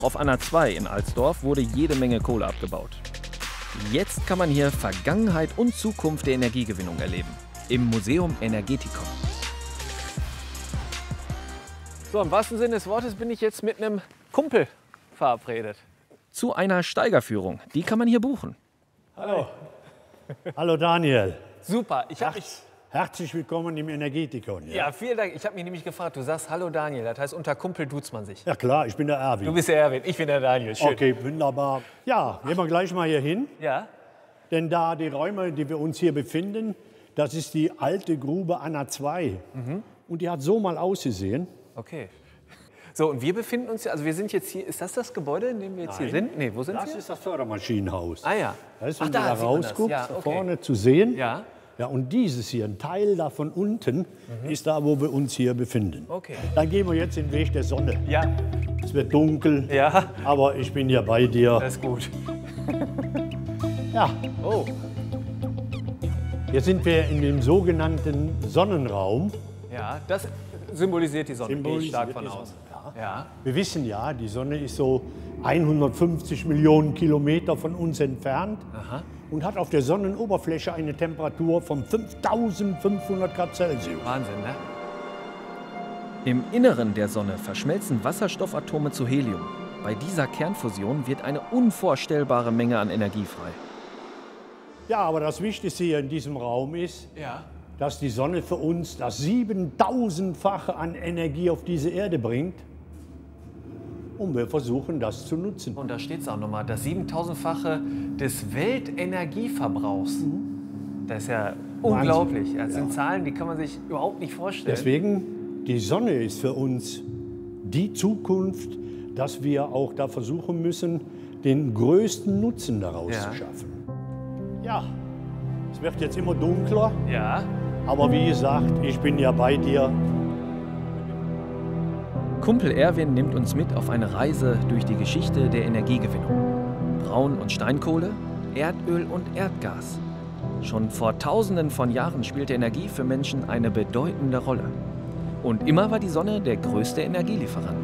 Auf Anna 2 in Alsdorf wurde jede Menge Kohle abgebaut. Jetzt kann man hier Vergangenheit und Zukunft der Energiegewinnung erleben. Im Museum Energetikon. So, im wahrsten Sinne des Wortes bin ich jetzt mit einem Kumpel verabredet. Zu einer Steigerführung. Die kann man hier buchen. Hallo. Hallo Daniel. Super. Herzlich willkommen im Energetikon. Ja, vielen Dank. Ich habe mich nämlich gefragt, du sagst Hallo Daniel, das heißt unter Kumpel duzt man sich. Ja klar, ich bin der Erwin. Du bist der Erwin, ich bin der Daniel. Schön. Okay, wunderbar. Ja, gehen wir gleich mal hier hin. Ja? Denn da die Räume, die wir uns hier befinden, das ist die alte Grube Anna 2. Und die hat so mal ausgesehen. Okay. So, und wir befinden uns ja, also wir sind jetzt hier, ist das das Gebäude, in dem wir jetzt hier sind? Nee, wo sind wir? Das ist das Fördermaschinenhaus. Ah ja. Da ist, Ach, wenn da du da sieht man das. rausguckst, Ja, da okay. vorne zu sehen. Ja. Ja, und dieses hier, ein Teil davon unten, ist da, wo wir uns hier befinden. Okay. Dann gehen wir jetzt den Weg der Sonne. Ja. Es wird dunkel, Ja. aber ich bin ja bei dir. Das ist gut. Ja, Oh. jetzt sind wir in dem sogenannten Sonnenraum. Ja, das symbolisiert die Sonne, gehe ich stark Symbolisiert von die aus. Sonne, Ja. Wir wissen ja, die Sonne ist so 150 Millionen Kilometer von uns entfernt Aha. und hat auf der Sonnenoberfläche eine Temperatur von 5500 Grad Celsius. Wahnsinn, ne? Im Inneren der Sonne verschmelzen Wasserstoffatome zu Helium. Bei dieser Kernfusion wird eine unvorstellbare Menge an Energie frei. Ja, aber das Wichtigste hier in diesem Raum ist, Ja. dass die Sonne für uns das 7000-fache an Energie auf diese Erde bringt. Und wir versuchen, das zu nutzen. Und da steht es auch nochmal, das 7000-fache des Weltenergieverbrauchs. Das ist ja unglaublich. Das sind Zahlen, die kann man sich überhaupt nicht vorstellen. Deswegen, die Sonne ist für uns die Zukunft, dass wir auch da versuchen müssen, den größten Nutzen daraus Ja. zu schaffen. Ja, es wird jetzt immer dunkler, Ja. aber wie gesagt, ich bin ja bei dir. Kumpel Erwin nimmt uns mit auf eine Reise durch die Geschichte der Energiegewinnung. Braun- und Steinkohle, Erdöl und Erdgas. Schon vor Tausenden von Jahren spielte Energie für Menschen eine bedeutende Rolle. Und immer war die Sonne der größte Energielieferant.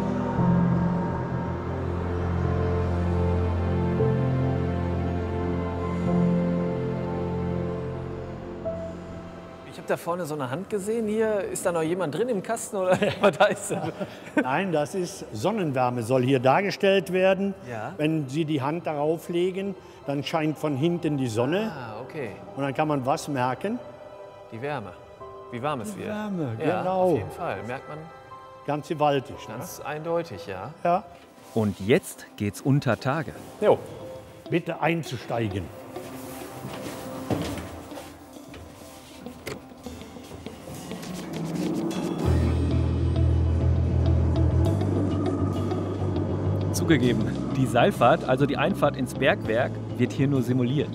Ich habe da vorne so eine Hand gesehen. Hier ist da noch jemand drin im Kasten oder was da ist das? Nein, das ist Sonnenwärme, soll hier dargestellt werden. Ja. Wenn Sie die Hand darauf legen, dann scheint von hinten die Sonne Ah, okay. und dann kann man was merken? Die Wärme. Wie warm es wird. Wärme, Ja, genau. auf jeden Fall. Merkt man Ganz gewaltig. Ne? ganz eindeutig, ja. Ja. Und jetzt geht's unter Tage. Jo. Bitte einzusteigen. Zugegeben, die Seilfahrt, also die Einfahrt ins Bergwerk, wird hier nur simuliert.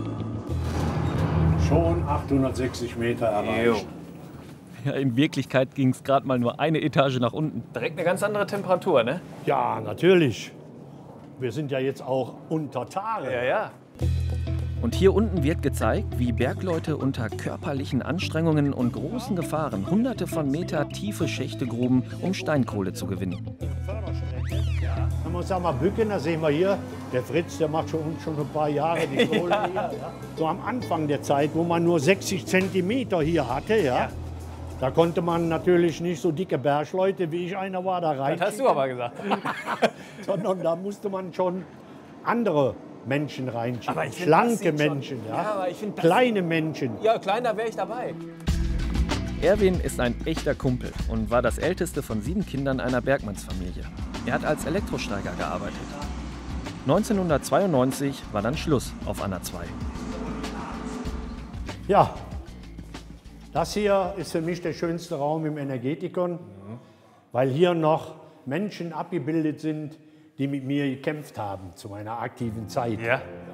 Schon 860 Meter erreicht. Ja, in Wirklichkeit ging es gerade mal nur eine Etage nach unten. Direkt eine ganz andere Temperatur, ne? Ja, natürlich. Wir sind ja jetzt auch unter Tage. Ja, ja. Und hier unten wird gezeigt, wie Bergleute unter körperlichen Anstrengungen und großen Gefahren hunderte von Meter tiefe Schächte gruben, um Steinkohle zu gewinnen. Wenn wir uns einmal bücken, da sehen wir hier, der Fritz, der macht schon ein paar Jahre die Kohle hier. Ja. So am Anfang der Zeit, wo man nur 60 Zentimeter hier hatte, ja, da konnte man natürlich nicht so dicke Bergleute, wie ich einer war, da rein. Das hast du aber gesagt. Sondern da musste man schon andere Menschen reinschieben. Aber ich find, das Schlanke sieht schon- Menschen, ja. Ja, aber ich find, das- Kleine Menschen. Ja, kleiner wäre ich dabei. Erwin ist ein echter Kumpel und war das älteste von 7 Kindern einer Bergmannsfamilie. Er hat als Elektrosteiger gearbeitet. 1992 war dann Schluss auf Anna 2. Ja, das hier ist für mich der schönste Raum im Energetikon, weil hier noch Menschen abgebildet sind, die mit mir gekämpft haben zu meiner aktiven Zeit. Ja.